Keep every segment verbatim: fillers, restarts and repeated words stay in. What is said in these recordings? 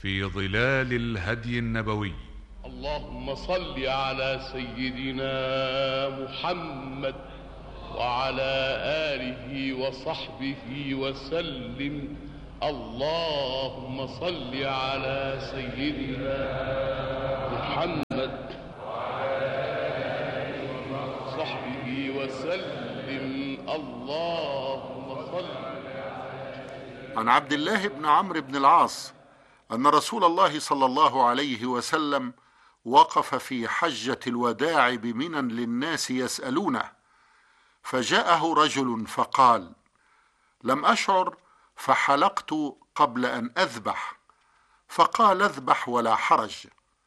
في ظلال الهدي النبوي. اللهم صل على سيدنا محمد وعلى آله وصحبه وسلم. اللهم صل على سيدنا محمد وعلى آله وصحبه وسلم. اللهم صل. عن عبد الله بن عمرو بن العاص أن رسول الله صلى الله عليه وسلم وقف في حجة الوداع بمنى للناس يسألونه، فجاءه رجل فقال: لم أشعر فحلقت قبل أن أذبح، فقال: اذبح ولا حرج.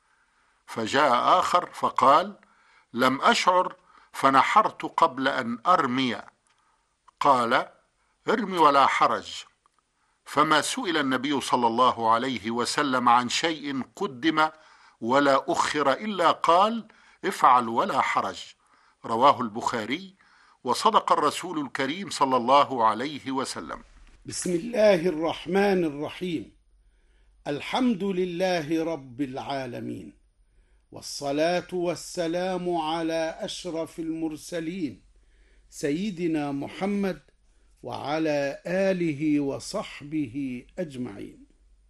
فجاء آخر فقال: لم أشعر فنحرت قبل أن أرمي، قال: ارمي ولا حرج. فما سئل النبي صلى الله عليه وسلم عن شيء قدم ولا أخر إلا قال: افعل ولا حرج. رواه البخاري. وصدق الرسول الكريم صلى الله عليه وسلم. بسم الله الرحمن الرحيم. الحمد لله رب العالمين، والصلاة والسلام على أشرف المرسلين سيدنا محمد وعلى آله وصحبه أجمعين.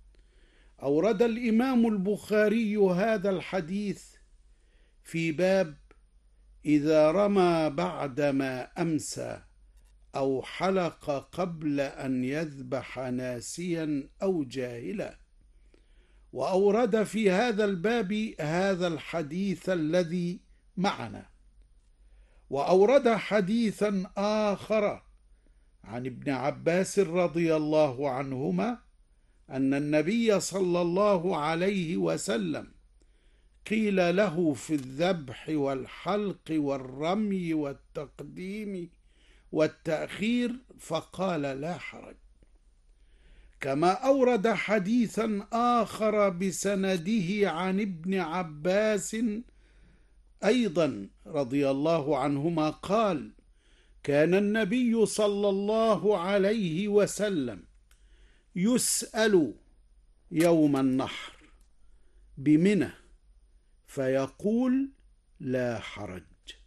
أورد الإمام البخاري هذا الحديث في باب إذا رمى بعدما أمسى أو حلق قبل أن يذبح ناسيا أو جاهلا، وأورد في هذا الباب هذا الحديث الذي معنا، وأورد حديثا آخر عن ابن عباس رضي الله عنهما أن النبي صلى الله عليه وسلم قيل له في الذبح والحلق والرمي والتقديم والتأخير فقال: لا حرج. كما أورد حديثا آخر بسنده عن ابن عباس أيضا رضي الله عنهما قال: كان النبي صلى الله عليه وسلم يسأل يوم النحر بمنى فيقول: لا حرج.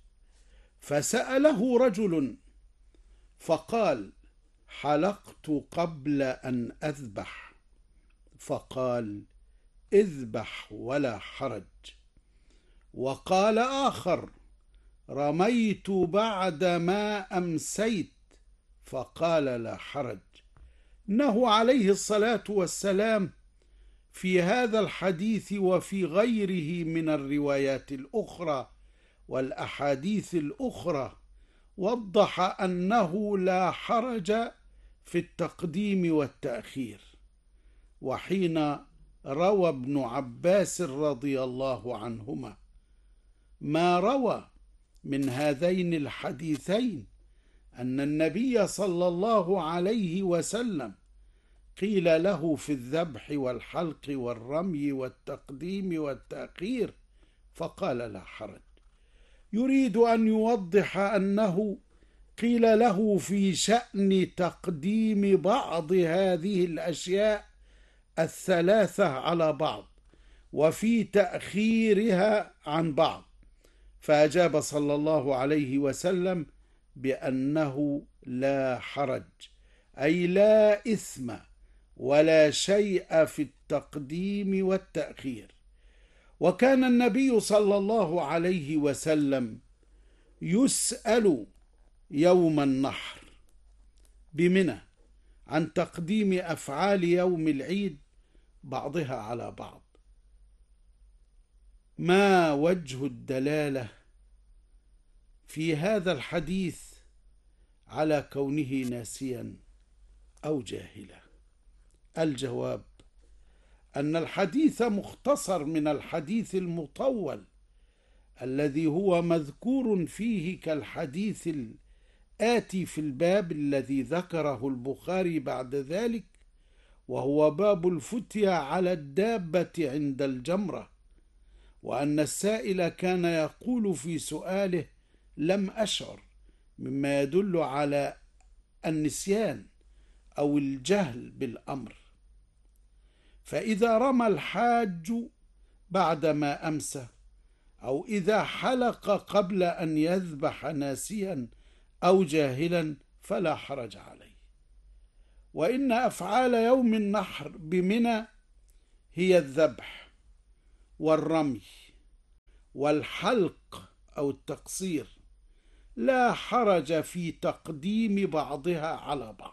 فسأله رجل فقال: حلقت قبل أن أذبح، فقال: اذبح ولا حرج. وقال آخر: رميت بعد ما أمسيت، فقال: لا حرج. إنه عليه الصلاة والسلام في هذا الحديث وفي غيره من الروايات الأخرى والأحاديث الأخرى وضح أنه لا حرج في التقديم والتأخير. وحين روى ابن عباس رضي الله عنهما ما روى من هذين الحديثين أن النبي صلى الله عليه وسلم قيل له في الذبح والحلق والرمي والتقديم والتأخير فقال: لا حرج، يريد أن يوضح أنه قيل له في شأن تقديم بعض هذه الأشياء الثلاثة على بعض وفي تأخيرها عن بعض، فأجاب صلى الله عليه وسلم بأنه لا حرج، أي لا إثم ولا شيء في التقديم والتأخير. وكان النبي صلى الله عليه وسلم يسأل يوم النحر بمنى عن تقديم أفعال يوم العيد بعضها على بعض. ما وجه الدلالة في هذا الحديث على كونه ناسيا أو جاهلا؟ الجواب أن الحديث مختصر من الحديث المطول الذي هو مذكور فيه كالحديث الآتي في الباب الذي ذكره البخاري بعد ذلك، وهو باب الفتيا على الدابة عند الجمرة، وأن السائل كان يقول في سؤاله: لم أشعر، مما يدل على النسيان أو الجهل بالأمر. فإذا رمى الحاج بعدما أمسى، أو إذا حلق قبل أن يذبح ناسيا أو جاهلا فلا حرج عليه. وإن أفعال يوم النحر بمنى هي الذبح والرمي والحلق أو التقصير، لا حرج في تقديم بعضها على بعض،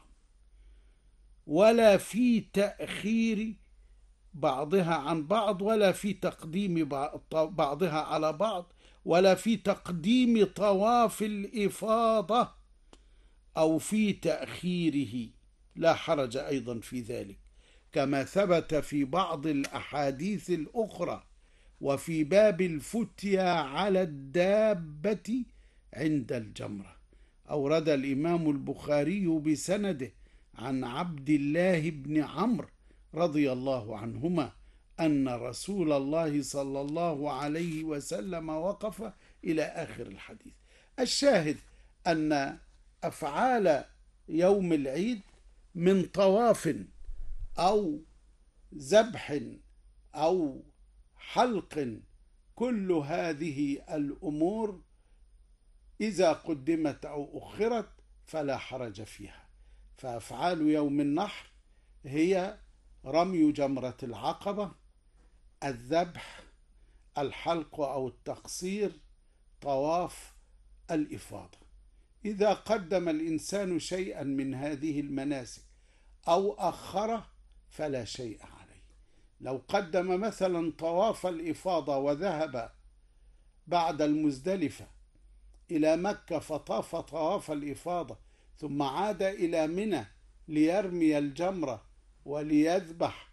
ولا في تأخير بعضها عن بعض، ولا في تقديم بعضها على بعض، ولا في تقديم طواف الإفاضة أو في تأخيره، لا حرج أيضا في ذلك، كما ثبت في بعض الأحاديث الأخرى. وفي باب الفتيا على الدابة عند الجمرة، أورد الإمام البخاري بسنده عن عبد الله بن عمرو رضي الله عنهما أن رسول الله صلى الله عليه وسلم وقف إلى آخر الحديث. الشاهد أن أفعال يوم العيد من طواف أو ذبح أو حلق، كل هذه الأمور إذا قدمت أو أخرت فلا حرج فيها. فأفعال يوم النحر هي رمي جمرة العقبة، الذبح، الحلق أو التقصير، طواف الإفاضة. إذا قدم الإنسان شيئا من هذه المناسك أو أخره فلا شيء عليه. لو قدم مثلا طواف الإفاضة وذهب بعد المزدلفة إلى مكة فطاف طواف الإفاضة، ثم عاد إلى منى ليرمي الجمرة وليذبح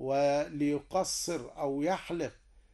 وليقصر أو يحلق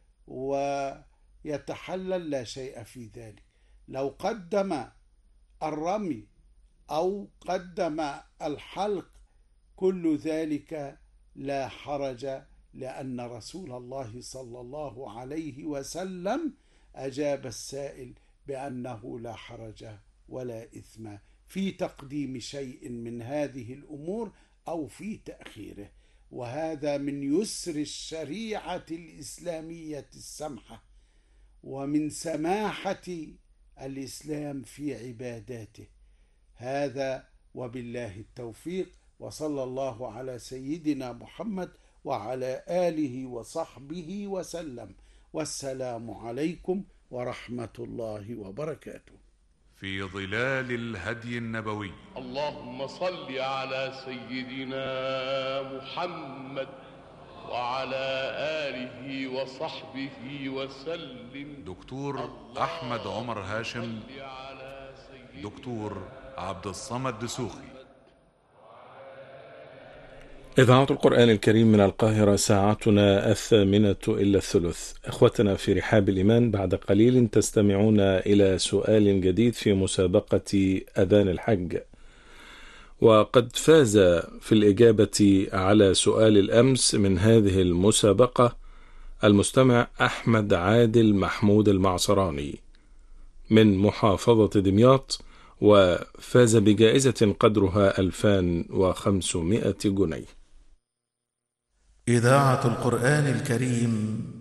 ويتحلل، لا شيء في ذلك. لو قدم الرمي أو قدم الحلق كل ذلك لا حرج، لأن رسول الله صلى الله عليه وسلم أجاب السائل بأنه لا حرج ولا إثم في تقديم شيء من هذه الأمور أو في تأخيره. وهذا من يسر الشريعة الإسلامية السمحة ومن سماحة الإسلام في عباداته. هذا وبالله التوفيق، وصلى الله على سيدنا محمد وعلى آله وصحبه وسلم، والسلام عليكم ورحمة الله وبركاته. في ظلال الهدي النبوي. اللهم صل على سيدنا محمد وعلى آله وصحبه وسلم. دكتور أحمد عمر هاشم، دكتور عبد الصمد دسوخي. إذاعة القرآن الكريم من القاهرة، ساعتنا الثامنة إلا الثلث. أخوتنا في رحاب الإيمان، بعد قليل تستمعون إلى سؤال جديد في مسابقة أذان الحج. وقد فاز في الإجابة على سؤال الأمس من هذه المسابقة المستمع أحمد عادل محمود المعصراني من محافظة دمياط، وفاز بجائزة قدرها ألفين وخمسمائة جنيه. إذاعة القرآن الكريم